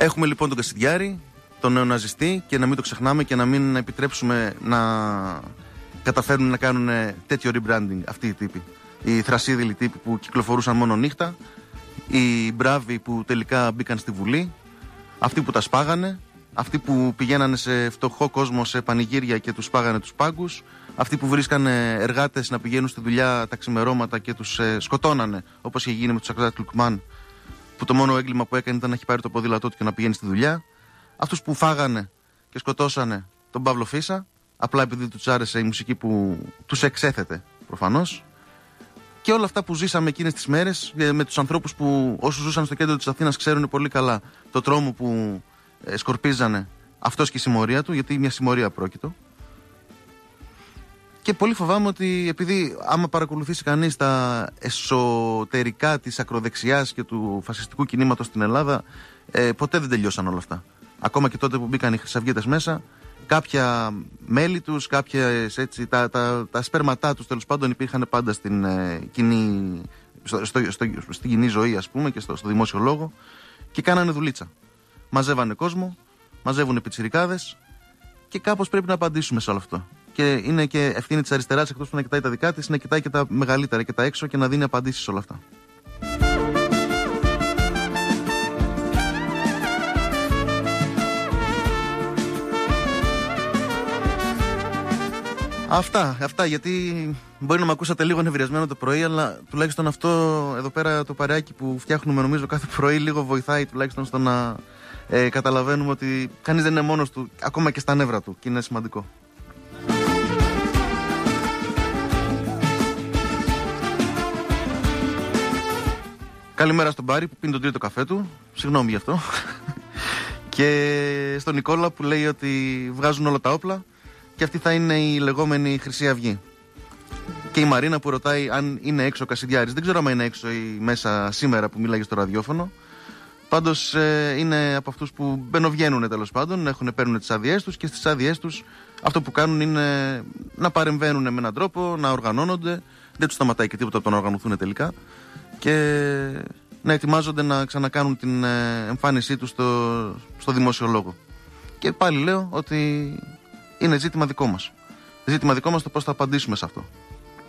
Έχουμε λοιπόν τον Κασιδιάρη, τον νεοναζιστή, και να μην το ξεχνάμε και να μην επιτρέψουμε να καταφέρουν να κάνουν τέτοιο rebranding αυτοί οι τύποι. Οι θρασίδηλοι τύποι που κυκλοφορούσαν μόνο νύχτα, οι μπράβοι που τελικά μπήκαν στη Βουλή, αυτοί που τα σπάγανε, αυτοί που πηγαίνανε σε φτωχό κόσμο σε πανηγύρια και τους σπάγανε τους πάγκους, αυτοί που βρίσκανε εργάτες να πηγαίνουν στη δουλειά τα ξημερώματα και τους σκοτώνανε, όπως είχε γίνει με τους Σακράτ Λουκμάν, που το μόνο έγκλημα που έκανε ήταν να έχει πάρει το ποδήλατό του και να πηγαίνει στη δουλειά. Αυτούς που φάγανε και σκοτώσανε τον Παύλο Φίσα, απλά επειδή τους άρεσε η μουσική που τους εξέθετε προφανώς. Και όλα αυτά που ζήσαμε εκείνες τις μέρες με τους ανθρώπους που όσους ζούσαν στο κέντρο της Αθήνας ξέρουν πολύ καλά το τρόμο που σκορπίζανε αυτός και η συμμορία του, γιατί μια συμμορία πρόκειτο. Και πολύ φοβάμαι ότι επειδή άμα παρακολουθήσει κανείς τα εσωτερικά της ακροδεξιάς και του φασιστικού κινήματος στην Ελλάδα, ποτέ δεν τελειώσαν όλα αυτά. Ακόμα και τότε που μπήκαν οι χρυσαυγίτες μέσα, κάποια μέλη τους, κάποιες έτσι, τα σπέρματά τους τέλος πάντων υπήρχαν πάντα στην κοινή ζωή, ας πούμε, και στο δημόσιο λόγο, και κάνανε δουλίτσα. Μαζεύανε κόσμο, μαζεύουν πιτσιρικάδες, και κάπως πρέπει να απαντήσουμε σε όλο αυτό. Και είναι και ευθύνη της αριστεράς, εκτός που να κοιτάει τα δικά της, να κοιτάει και τα μεγαλύτερα και τα έξω και να δίνει απαντήσεις σε όλα αυτά. Αυτά, γιατί μπορεί να με ακούσατε λίγο νευριασμένο το πρωί, αλλά τουλάχιστον αυτό εδώ πέρα το παρεάκι που φτιάχνουμε νομίζω κάθε πρωί λίγο βοηθάει τουλάχιστον στο να καταλαβαίνουμε ότι κανείς δεν είναι μόνος του, ακόμα και στα νεύρα του, και είναι σημαντικό. Καλημέρα στον Πάρη που πίνει τον τρίτο καφέ του, συγγνώμη γι' αυτό. Και στον Νικόλα που λέει ότι βγάζουν όλα τα όπλα και αυτή θα είναι η λεγόμενη Χρυσή Αυγή. Και η Μαρίνα που ρωτάει αν είναι έξω ο Κασιδιάρης. Δεν ξέρω αν είναι έξω ή μέσα σήμερα που μίλαγε στο ραδιόφωνο. Πάντως είναι από αυτούς που μπαινοβγαίνουν τέλος πάντων, παίρνουν τις άδειές τους, και στις άδειές τους αυτό που κάνουν είναι να παρεμβαίνουν με έναν τρόπο, να οργανώνονται. Δεν τους σταματάει και τίποτα από το να οργανωθούν τελικά. Και να ετοιμάζονται να ξανακάνουν την εμφάνισή τους στο δημόσιο λόγο. Και πάλι λέω ότι είναι ζήτημα δικό μας. Ζήτημα δικό μας το πώς θα απαντήσουμε σε αυτό.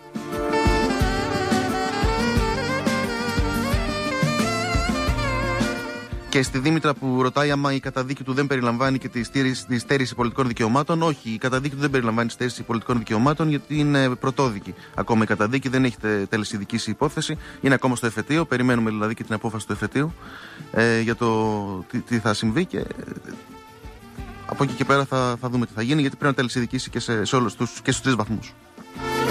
Και στη Δήμητρα που ρωτάει άμα η καταδίκη του δεν περιλαμβάνει και τη στέρηση πολιτικών δικαιωμάτων. Όχι, η καταδίκη του δεν περιλαμβάνει τη στέρηση πολιτικών δικαιωμάτων, γιατί είναι πρωτόδικη. Ακόμα η καταδίκη δεν έχει τελεσιδικήσει υπόθεση. Είναι ακόμα στο εφετείο. Περιμένουμε δηλαδή και την απόφαση του εφετείου για το τι θα συμβεί. Και από εκεί και πέρα θα δούμε τι θα γίνει, γιατί πρέπει να τελεσιδικήσει και στους τρεις βαθμούς.